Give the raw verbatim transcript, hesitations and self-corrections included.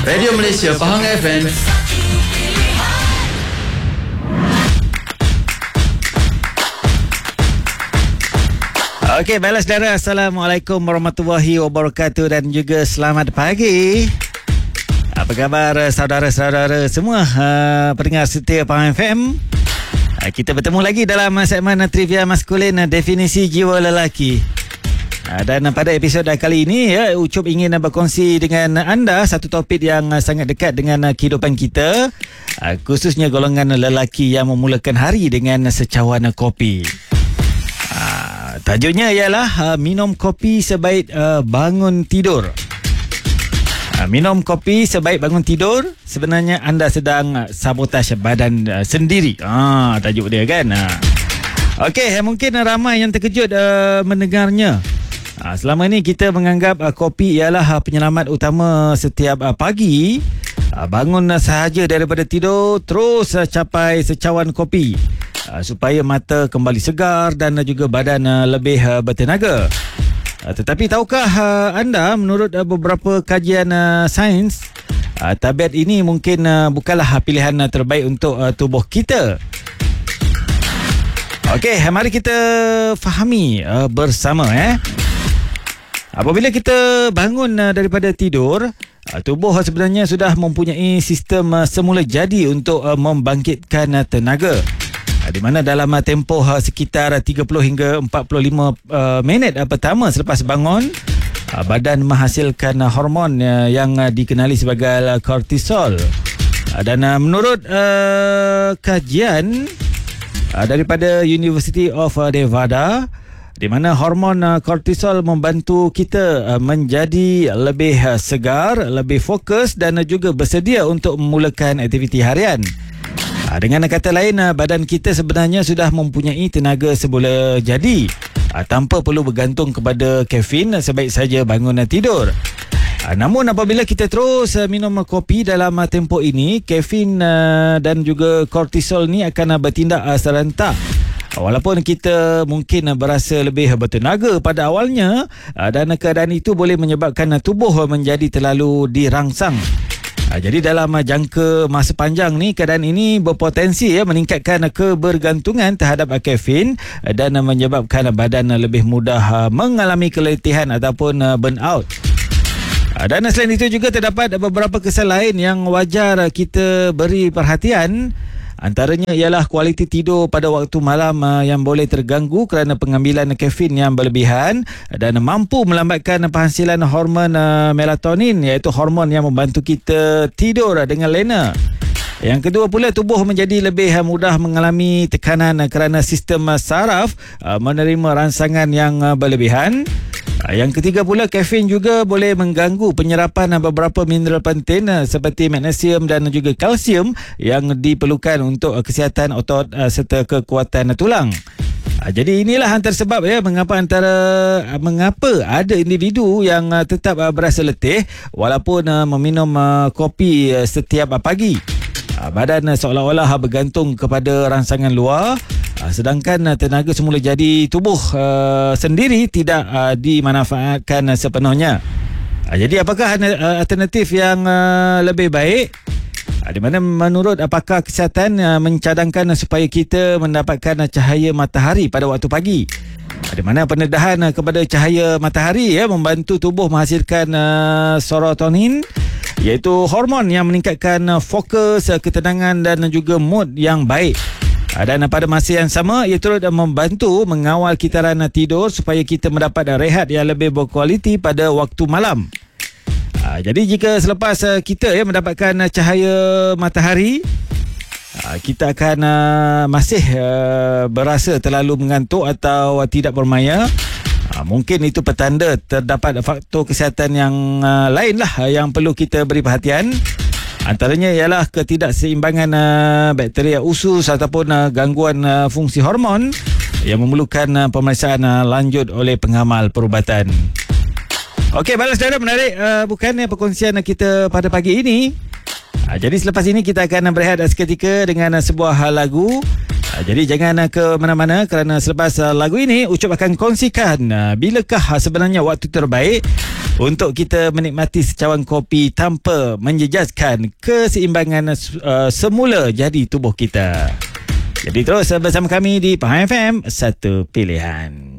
Radio Malaysia Pahang F M. Okey, baiklah saudara. Assalamualaikum warahmatullahi wabarakatuh dan juga selamat pagi. Apa khabar saudara-saudara semua uh, pendengar setia Pahang F M? Uh, kita bertemu lagi dalam segmen Trivia Maskulin, definisi jiwa lelaki. Uh, dan pada episod kali ini ya, Ucup ingin berkongsi dengan anda satu topik yang uh, sangat dekat dengan uh, kehidupan kita, uh, khususnya golongan lelaki yang memulakan hari dengan secawan kopi. Uh, tajuknya ialah uh, minum kopi sebaik uh, bangun tidur. Uh, minum kopi sebaik bangun tidur, sebenarnya anda sedang uh, sabotaj badan uh, sendiri. Ah, tajuk dia kan. Uh. Okey, mungkin uh, ramai yang terkejut uh, mendengarnya. Ha, selama ni kita menganggap uh, kopi ialah uh, penyelamat utama setiap uh, pagi. Uh, bangun uh, sahaja daripada tidur, terus uh, capai secawan kopi uh, supaya mata kembali segar dan uh, juga badan uh, lebih uh, bertenaga. Uh, tetapi tahukah uh, anda, menurut uh, beberapa kajian uh, sains, uh, tabiat ini mungkin uh, bukanlah pilihan uh, terbaik untuk uh, tubuh kita. Okey, mari kita fahami uh, bersama eh. Apabila kita bangun uh, daripada tidur, uh, tubuh sebenarnya sudah mempunyai sistem uh, semula jadi untuk uh, membangkitkan uh, tenaga. Uh, di mana dalam uh, tempoh uh, sekitar uh, tiga puluh hingga empat puluh lima uh, minit uh, pertama selepas bangun, uh, badan menghasilkan uh, hormon uh, yang uh, dikenali sebagai uh, kortisol. Uh, dan uh, menurut uh, kajian uh, daripada University of uh, Nevada, di mana hormon uh, kortisol membantu kita uh, menjadi lebih uh, segar, lebih fokus dan uh, juga bersedia untuk memulakan aktiviti harian. Uh, dengan kata lain, uh, badan kita sebenarnya sudah mempunyai tenaga semula jadi, uh, tanpa perlu bergantung kepada kafein uh, sebaik saja bangun uh, tidur. Uh, namun apabila kita terus uh, minum uh, kopi dalam uh, tempoh ini, kafein uh, dan juga kortisol ni akan uh, bertindak uh, serentak. Walaupun kita mungkin berasa lebih bertenaga pada awalnya, dan keadaan itu boleh menyebabkan tubuh menjadi terlalu dirangsang. Jadi dalam jangka masa panjang ni, keadaan ini berpotensi ya meningkatkan kebergantungan terhadap kafein dan menyebabkan badan lebih mudah mengalami keletihan ataupun burnout. Dan selain itu juga terdapat beberapa kesalahan yang wajar kita beri perhatian. Antaranya ialah kualiti tidur pada waktu malam uh, yang boleh terganggu kerana pengambilan kafein yang berlebihan dan mampu melambatkan penghasilan hormon uh, melatonin, iaitu hormon yang membantu kita tidur uh, dengan lena. Yang kedua pula, tubuh menjadi lebih uh, mudah mengalami tekanan uh, kerana sistem uh, saraf uh, menerima rangsangan yang uh, berlebihan. Yang ketiga pula, kafein juga boleh mengganggu penyerapan beberapa mineral penting seperti magnesium dan juga kalsium yang diperlukan untuk kesihatan otot serta kekuatan tulang. Jadi inilah antara sebab ya mengapa antara mengapa ada individu yang tetap berasa letih walaupun meminum kopi setiap pagi. Badan seolah-olah bergantung kepada rangsangan luar, sedangkan tenaga semula jadi tubuh uh, sendiri tidak uh, dimanfaatkan uh, sepenuhnya. Uh, jadi apakah uh, alternatif yang uh, lebih baik? Uh, di mana menurut uh, pakar kesihatan uh, mencadangkan uh, supaya kita mendapatkan uh, cahaya matahari pada waktu pagi. Uh, di mana pendedahan uh, kepada cahaya matahari ya membantu tubuh menghasilkan uh, serotonin, iaitu hormon yang meningkatkan uh, fokus, uh, ketenangan dan juga mood yang baik. Dan pada masa yang sama, ia turut membantu mengawal kitaran tidur supaya kita mendapat rehat yang lebih berkualiti pada waktu malam. Jadi jika selepas kita ya mendapatkan cahaya matahari, kita akan masih berasa terlalu mengantuk atau tidak bermaya, mungkin itu petanda terdapat faktor kesihatan yang lain lah yang perlu kita beri perhatian. Antaranya ialah ketidakseimbangan uh, bakteria usus ataupun uh, gangguan uh, fungsi hormon yang memerlukan uh, pemeriksaan uh, lanjut oleh pengamal perubatan. Okey, balas saudara, menarik uh, bukannya perkongsian kita pada pagi ini. Uh, jadi selepas ini kita akan berehat seketika dengan uh, sebuah lagu. Uh, jadi jangan uh, ke mana-mana kerana selepas uh, lagu ini Ucup akan kongsikan uh, bilakah sebenarnya waktu terbaik untuk kita menikmati secawan kopi tanpa menjejaskan keseimbangan uh, semula jadi tubuh kita. Jadi terus bersama kami di Pahang F M, satu pilihan.